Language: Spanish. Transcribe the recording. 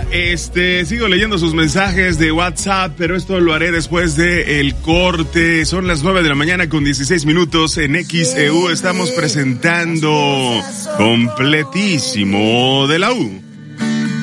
Sigo leyendo sus mensajes de WhatsApp, pero esto lo haré después del corte. Son las 9:16 a.m. en XEU. Estamos presentando Completísimo de la U.